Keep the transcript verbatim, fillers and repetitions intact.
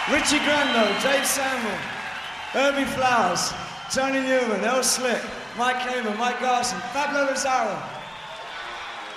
Richie Grando, Dave Samuel, Herbie Flowers, Tony Newman, El Slick, Mike Hamer, Mike Garson, Pablo Lazaro,